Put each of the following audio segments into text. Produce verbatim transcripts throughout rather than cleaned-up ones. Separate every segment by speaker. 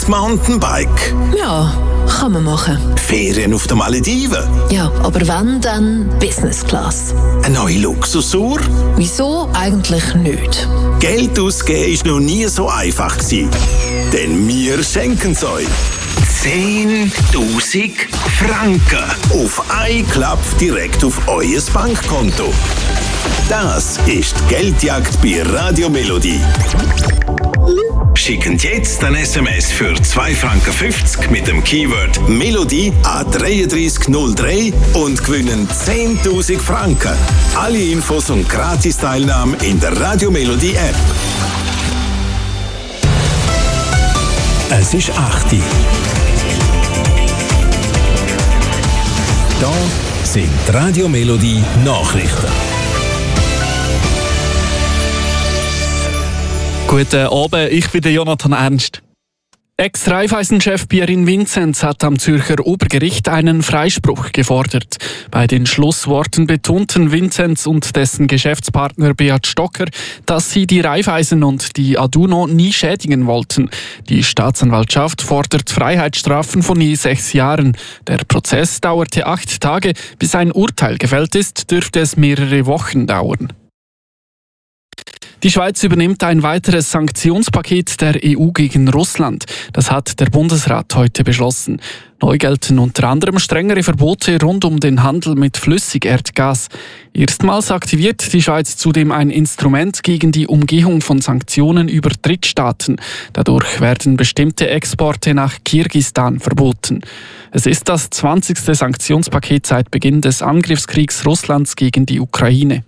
Speaker 1: Mountainbike.
Speaker 2: Ja, kann man machen.
Speaker 1: Ferien auf den Malediven.
Speaker 2: Ja, aber wenn, dann Business Class.
Speaker 1: Eine neue Luxusuhr.
Speaker 2: Wieso eigentlich nicht?
Speaker 1: Geld ausgeben war noch nie so einfach gewesen. Denn wir schenken es euch. zehntausend Franken auf einen Klapp direkt auf euer Bankkonto. Das ist die Geldjagd bei Radio Melodie. Schicken jetzt ein S M S für zwei Franken fünfzig mit dem Keyword Melodie an drei drei null drei und gewinnen zehntausend Franken. Alle Infos und Gratis-Teilnahme in der Radio Melodie App. Es ist acht Uhr. Da sind die Radio Melodie Nachrichten.
Speaker 3: Guten Abend, ich bin Jonathan Ernst. Ex-Raiffeisen-Chef Pierin Vinzenz hat am Zürcher Obergericht einen Freispruch gefordert. Bei den Schlussworten betonten Vinzenz und dessen Geschäftspartner Beat Stocker, dass sie die Raiffeisen und die Aduno nie schädigen wollten. Die Staatsanwaltschaft fordert Freiheitsstrafen von je sechs Jahren. Der Prozess dauerte acht Tage. Bis ein Urteil gefällt ist, dürfte es mehrere Wochen dauern. Die Schweiz übernimmt ein weiteres Sanktionspaket der E U gegen Russland. Das hat der Bundesrat heute beschlossen. Neu gelten unter anderem strengere Verbote rund um den Handel mit Flüssigerdgas. Erstmals aktiviert die Schweiz zudem ein Instrument gegen die Umgehung von Sanktionen über Drittstaaten. Dadurch werden bestimmte Exporte nach Kirgisistan verboten. Es ist das zwanzigste Sanktionspaket seit Beginn des Angriffskriegs Russlands gegen die Ukraine.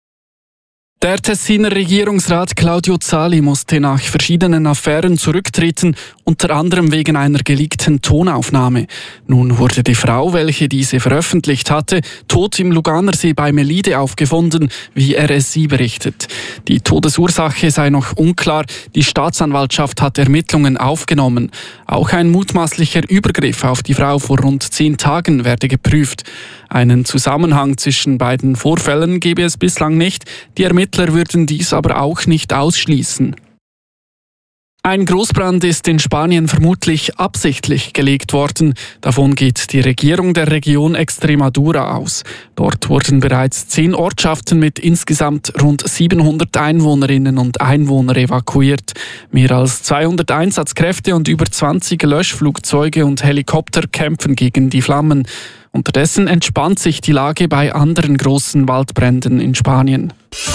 Speaker 3: Der Tessiner Regierungsrat Claudio Zali musste nach verschiedenen Affären zurücktreten, unter anderem wegen einer geleakten Tonaufnahme. Nun wurde die Frau, welche diese veröffentlicht hatte, tot im Luganersee bei Melide aufgefunden, wie R S I berichtet. Die Todesursache sei noch unklar, die Staatsanwaltschaft hat Ermittlungen aufgenommen. Auch ein mutmaßlicher Übergriff auf die Frau vor rund zehn Tagen werde geprüft. Einen Zusammenhang zwischen beiden Vorfällen gebe es bislang nicht, die Ermittler würden dies aber auch nicht ausschließen. Ein Großbrand ist in Spanien vermutlich absichtlich gelegt worden. Davon geht die Regierung der Region Extremadura aus. Dort wurden bereits zehn Ortschaften mit insgesamt rund siebenhundert Einwohnerinnen und Einwohnern evakuiert. Mehr als zweihundert Einsatzkräfte und über zwanzig Löschflugzeuge und Helikopter kämpfen gegen die Flammen. Unterdessen entspannt sich die Lage bei anderen großen Waldbränden in Spanien.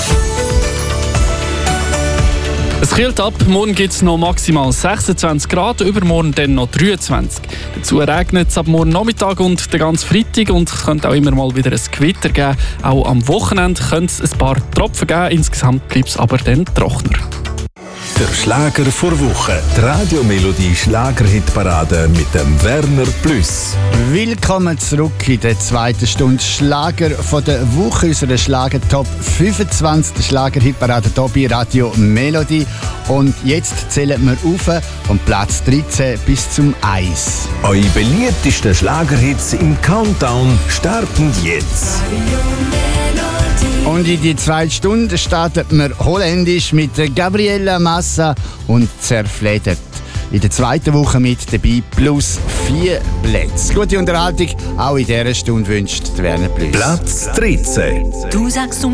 Speaker 3: Es kühlt ab, morgen gibt es noch maximal sechsundzwanzig Grad, übermorgen dann noch dreiundzwanzig. Dazu regnet es ab morgen Nachmittag und den ganzen Freitag und es könnte auch immer mal wieder ein Gewitter geben. Auch am Wochenende könnte es ein paar Tropfen geben, insgesamt bleibt es aber dann trockener.
Speaker 1: Der Schlager vor Woche. Die Radio Melodie Schlagerhitparade mit dem Werner Plus.
Speaker 4: Willkommen zurück in der zweiten Stunde Schlager von der Woche, unserer Schlager Top fünfundzwanzig, der Schlagerhitparade hier bei Radio Melodie. Und jetzt zählen wir auf von Platz dreizehn bis zum eins.
Speaker 1: Eure beliebtesten Schlagerhits im Countdown starten jetzt.
Speaker 4: Und in die zweite Stunde startet wir holländisch mit Gabriella Massa und Zerfledert. In der zweiten Woche mit dabei plus vier Plätze. Gute Unterhaltung, auch in dieser Stunde wünscht Werner Plus.
Speaker 1: Platz dreizehn.
Speaker 5: Du sagst